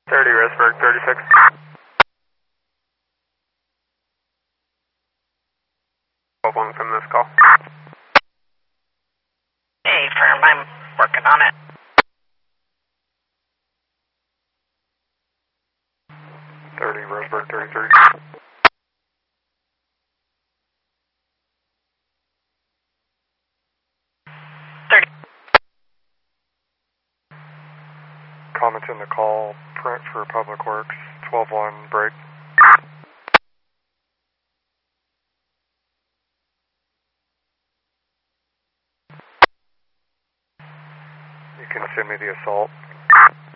30 Risberg, 36. One from this call. Hey, firm, I'm working on it. 30 Risberg, 33. Comments in the call, print for Public Works, 12-1 break. You can send me the assault.